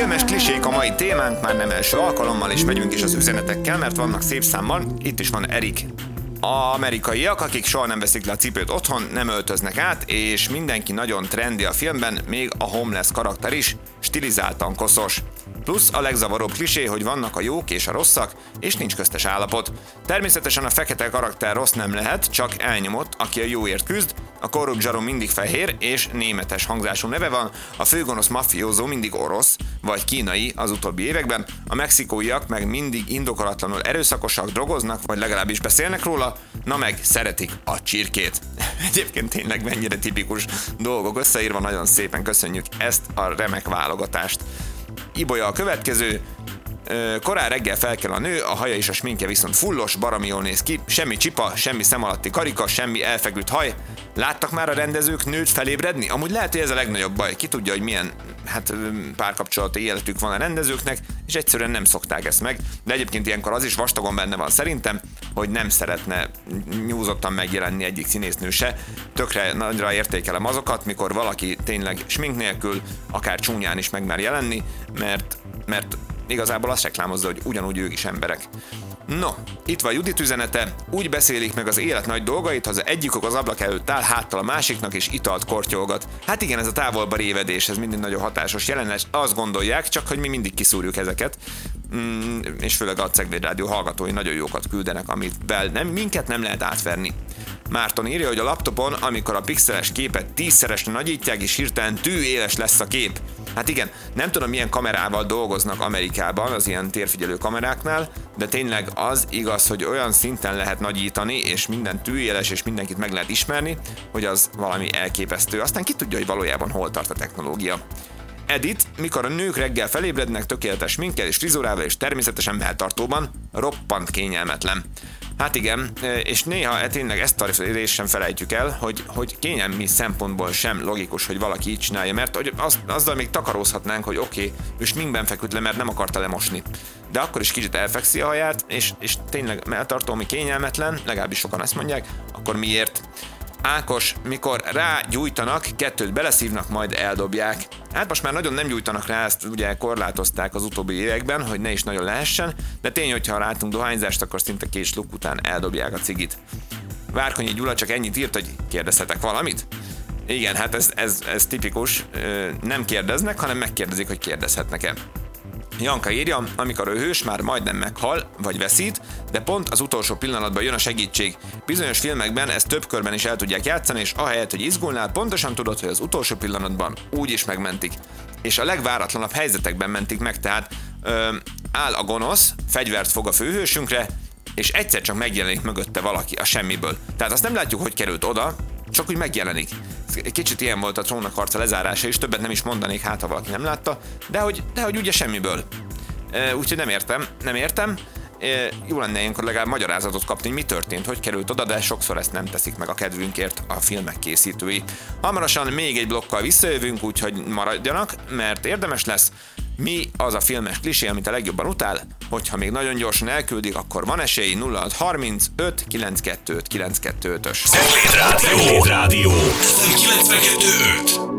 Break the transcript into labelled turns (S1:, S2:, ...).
S1: Filmes klisék a mai témánk, már nem első alkalommal, és megyünk is az üzenetekkel, mert vannak szép számban. Itt is van Erik. Amerikaiak, akik soha nem veszik le a cipőt otthon, nem öltöznek át, és mindenki nagyon trendi a filmben, még a homeless karakter is stilizáltan koszos. Plusz a legzavaróbb klisé, hogy vannak a jók és a rosszak, és nincs köztes állapot. Természetesen a fekete karakter rossz nem lehet, csak elnyomott, aki a jóért küzd, a korrupt zsarom mindig fehér és németes hangzású neve van, a főgonosz maffiózó mindig orosz vagy kínai az utóbbi években, a mexikóiak meg mindig indokolatlanul erőszakosak, drogoznak, vagy legalábbis beszélnek róla, na meg szeretik a csirkét. Egyébként tényleg mennyire tipikus dolgok összeírva, nagyon szépen köszönjük ezt a remek válogatást. Ibolya a következő. Korán reggel felkel a nő, a haja és a sminkje viszont fullos, baromi jól néz ki, semmi csipa, semmi szem alatti karika, semmi elfeküdt haj. Láttak már a rendezők nőt felébredni? Amúgy lehet, hogy ez a legnagyobb baj. Ki tudja, hogy milyen párkapcsolati életük van a rendezőknek, és egyszerűen nem szokták ezt meg. De egyébként ilyenkor az is vastagon benne van szerintem, hogy nem szeretne nyúzottan megjelenni egyik színésznő se. Tökre nagyra értékelem azokat, mikor valaki tényleg smink nélkül, akár csúnyán is meg mer jelenni, mert igazából azt reklámozza, hogy ugyanúgy ők is emberek. No, itt van Judit üzenete, úgy beszélik meg az élet nagy dolgait, ha az egyikük az ablak előtt áll háttal a másiknak és italt kortyolgat. Hát igen, ez a távolba révedés, ez mindig nagyon hatásos jelenet, azt gondolják, csak hogy mi mindig kiszúrjuk ezeket. És főleg a Cegléd Rádió hallgatói nagyon jókat küldenek, amivel minket nem lehet átverni. Márton írja, hogy a laptopon, amikor a pixeles képet 10-szeresre nagyítják, és hirtelen tűéles lesz a kép. Hát igen, nem tudom milyen kamerával dolgoznak Amerikában, az ilyen térfigyelő kameráknál, de tényleg az igaz, hogy olyan szinten lehet nagyítani, és minden tűéles, és mindenkit meg lehet ismerni, hogy az valami elképesztő. Aztán ki tudja, hogy valójában hol tart a technológia. Edith, mikor a nők reggel felébrednek tökéletes minkkel és frizurával és természetesen melltartóban, roppant kényelmetlen. Hát igen, és néha tényleg ezt a részt sem felejtjük el, hogy kényelmi szempontból sem logikus, hogy valaki így csinálja, mert azzal még takarózhatnánk, hogy oké, ő sminkben feküdt le, mert nem akarta lemosni. De akkor is kicsit elfekszi a haját, és tényleg melltartó, ami kényelmetlen, legalábbis sokan ezt mondják, akkor miért? Ákos, mikor rágyújtanak, 2 beleszívnak, majd eldobják. Hát most már nagyon nem gyújtanak rá, ezt ugye korlátozták az utóbbi években, hogy ne is nagyon lehessen, de tény, hogyha látunk dohányzást, akkor szinte 2 sluk után eldobják a cigit. Várkonyi Gyula csak ennyit írt, hogy kérdezhetek valamit? Igen, hát ez tipikus, nem kérdeznek, hanem megkérdezik, hogy kérdezhetnek-e. Janka írja, amikor a hős már majdnem meghal, vagy veszít, de pont az utolsó pillanatban jön a segítség. Bizonyos filmekben ezt több körben is el tudják játszani, és ahelyett, hogy izgulnál, pontosan tudod, hogy az utolsó pillanatban úgy is megmentik. És a legváratlanabb helyzetekben mentik meg, tehát áll a gonosz, fegyvert fog a főhősünkre, és egyszer csak megjelenik mögötte valaki a semmiből. Tehát azt nem látjuk, hogy került oda, csak úgy megjelenik. Kicsit ilyen volt a Trónok harca lezárása is, többet nem is mondanék, hát ha valaki nem látta, de hogy ugye semmiből. Úgyhogy nem értem. Jó lenne ilyenkor legalább magyarázatot kapni, hogy mi történt, hogy került oda, de sokszor ezt nem teszik meg a kedvünkért a filmek készítői. Hamarosan még egy blokkal visszajövünk, úgyhogy maradjanak, mert érdemes lesz. Mi az a filmes klisé, amit a legjobban utál? Hogyha még nagyon gyorsan elküldik, akkor van esély. 0630 5 925 925-ös.
S2: Cegléd Rádió. 92.5.